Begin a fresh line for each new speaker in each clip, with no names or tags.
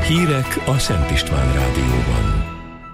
Hírek a Szent István Rádióban.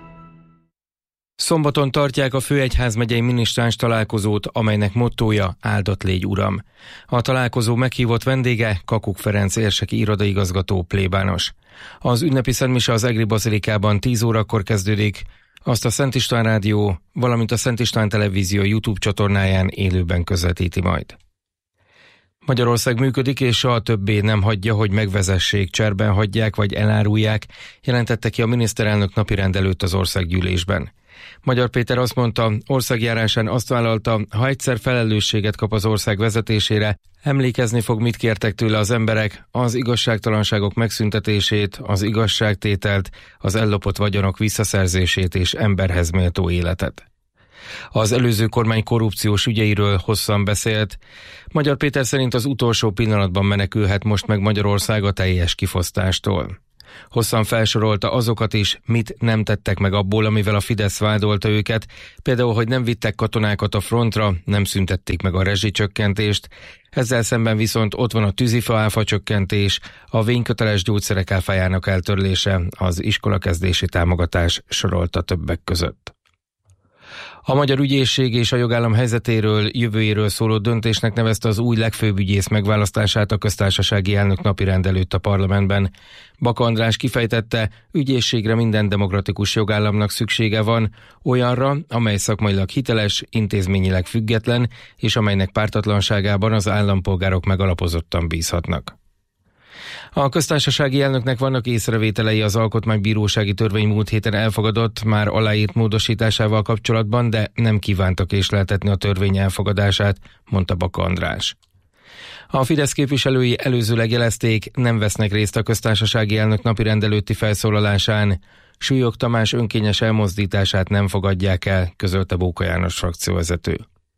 Szombaton tartják a Főegyházmegyei minisztráns találkozót, amelynek mottója Áldott légy Uram. A találkozó meghívott vendége Kakuk Ferenc érseki irodaigazgató plébános. Az ünnepi szentmise az Egri Bazilikában 10 órakor kezdődik, azt a Szent István Rádió, valamint a Szent István Televízió YouTube csatornáján élőben közvetíti majd. Magyarország működik, és soha többé nem hagyja, hogy megvezessék, cserben hagyják vagy elárulják, jelentette ki a miniszterelnök napirend előtt az országgyűlésben. Magyar Péter azt mondta, országjárásán azt vállalta, ha egyszer felelősséget kap az ország vezetésére, emlékezni fog, mit kértek tőle az emberek, az igazságtalanságok megszüntetését, az igazságtételt, az ellopott vagyonok visszaszerzését és emberhez méltó életet. Az előző kormány korrupciós ügyeiről hosszan beszélt. Magyar Péter szerint az utolsó pillanatban menekülhet most meg Magyarország a teljes kifosztástól. Hosszan felsorolta azokat is, mit nem tettek meg abból, amivel a Fidesz vádolta őket, például, hogy nem vittek katonákat a frontra, nem szüntették meg a rezsicsökkentést, ezzel szemben viszont ott van a tűzifa áfa csökkentés, a vényköteles gyógyszerek áfájának eltörlése, az iskolakezdési támogatás, sorolta többek között. A magyar ügyészség és a jogállam helyzetéről, jövőjéről szóló döntésnek nevezte az új legfőbb ügyész megválasztását a köztársasági elnök napirend előtt a parlamentben. Baka András kifejtette, ügyészségre minden demokratikus jogállamnak szüksége van, olyanra, amely szakmailag hiteles, intézményileg független, és amelynek pártatlanságában az állampolgárok megalapozottan bízhatnak. A köztársasági elnöknek vannak észrevételei az alkotmánybírósági törvény múlt héten elfogadott, már aláírt módosításával kapcsolatban, de nem kívánta késleltetni a törvény elfogadását, mondta Baka András. A Fidesz képviselői előzőleg jelezték, nem vesznek részt a köztársasági elnök napirend előtti felszólalásán. Súlyog Tamás önkényes elmozdítását nem fogadják el, közölte Bóka János frakcióvezető.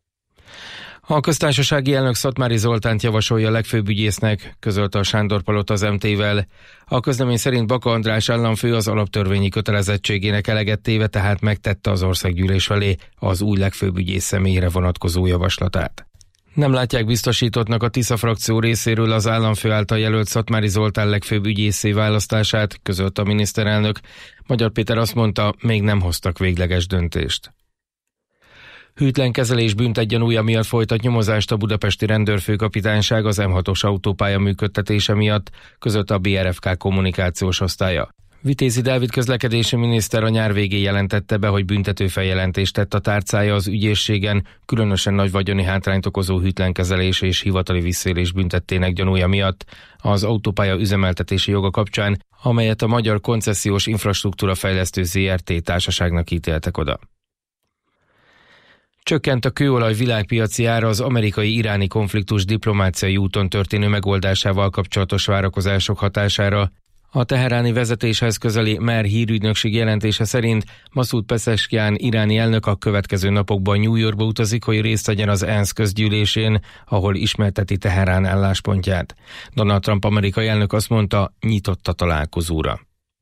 A köztársasági elnök Szatmári Zoltánt javasolja a legfőbb ügyésznek, közölte a Sándor-palota az MT-vel. A közlemény szerint Baka András államfő az alaptörvényi kötelezettségének eleget téve, tehát megtette az országgyűlés felé az új legfőbb ügyész személyére vonatkozó javaslatát. Nem látják biztosítottnak a Tisza frakció részéről az államfő által jelölt Szatmári Zoltán legfőbb ügyészé választását, közölte a miniszterelnök. Magyar Péter azt mondta, még nem hoztak végleges döntést. Hűtlen kezelés bűntett-gyanúja miatt folytat nyomozást a budapesti rendőrfőkapitányság az M6-os autópálya működtetése miatt, közölte a BRFK kommunikációs osztálya. Vitézi Dávid közlekedési miniszter a nyár végén jelentette be, hogy büntetőfeljelentést tett a tárcája az ügyészségen, különösen nagy vagyoni hátrányt okozó hűtlen kezelés és hivatali visszaélés büntettének gyanúja miatt az autópálya üzemeltetési joga kapcsán, amelyet a Magyar Koncesziós Infrastruktúra Fejlesztő ZRT társaságnak ítéltek oda. Csökkent a kőolaj világpiaci ára az amerikai-iráni konfliktus diplomáciai úton történő megoldásával kapcsolatos várakozások hatására. A teheráni vezetéshez közeli MER hírügynökség jelentése szerint Masud Pezeshkian iráni elnök a következő napokban New Yorkba utazik, hogy részt vegyen az ENSZ közgyűlésén, ahol ismerteti Teherán álláspontját. Donald Trump amerikai elnök azt mondta, nyitott a találkozóra.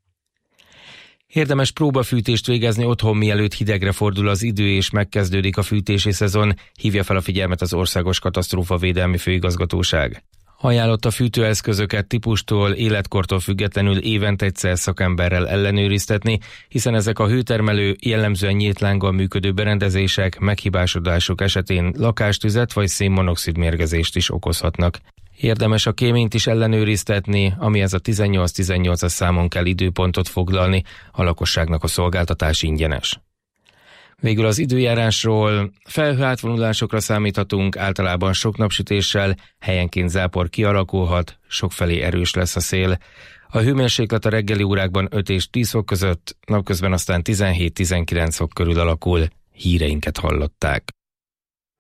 Érdemes próbafűtést végezni otthon, mielőtt hidegre fordul az idő és megkezdődik a fűtési szezon, hívja fel a figyelmet az Országos Katasztrófavédelmi Főigazgatóság. Ajánlott a fűtőeszközöket típustól, életkortól függetlenül évente egyszer szakemberrel ellenőriztetni, hiszen ezek a hőtermelő, jellemzően nyílt lánggal működő berendezések meghibásodások esetén lakástüzet vagy szénmonoxid mérgezést is okozhatnak. Érdemes a kéményt is ellenőriztetni, amihez a 1818-as számon kell időpontot foglalni, a lakosságnak a szolgáltatás ingyenes. Végül az időjárásról: felhőátvonulásokra számíthatunk, általában sok napsütéssel, helyenként zápor kialakulhat, sokfelé erős lesz a szél. A hőmérséklet a reggeli órákban 5 és 10 fok között, napközben aztán 17-19 fok körül alakul. Híreinket hallották.